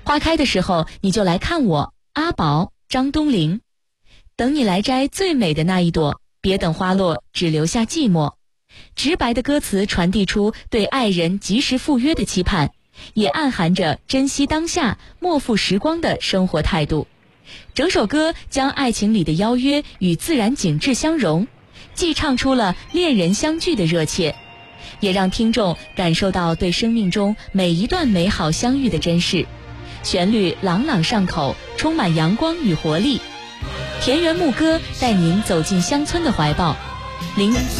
花开的时候你就来看我，阿宝，张东陵。等你来摘最美的那一朵，别等花落，只留下寂寞。直白的歌词传递出对爱人及时赴约的期盼，也暗含着珍惜当下、莫负时光的生活态度。整首歌将爱情里的邀约与自然景致相融，既唱出了恋人相聚的热切，也让听众感受到对生命中每一段美好相遇的珍视。旋律朗朗上口，充满阳光与活力。田园牧歌带您走进乡村的怀抱。